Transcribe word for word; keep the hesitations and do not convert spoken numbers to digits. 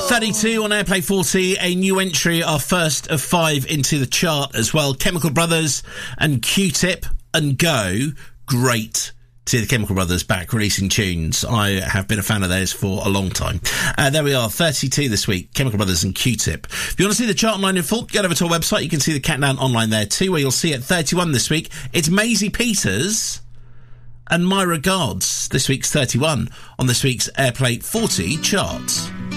thirty-two on Airplay forty, a new entry, our first of five into the chart as well. Chemical Brothers and Q-Tip and Go. Great to see the Chemical Brothers back releasing tunes. I have been a fan of theirs for a long time. Uh, there we are, thirty-two this week, Chemical Brothers and Q-Tip. If you want to see the chart online in full, get over to our website. You can see the countdown online there too, where you'll see at thirty-one this week, it's Maisie Peters and My Regards. This week's thirty-one on this week's Airplay forty chart.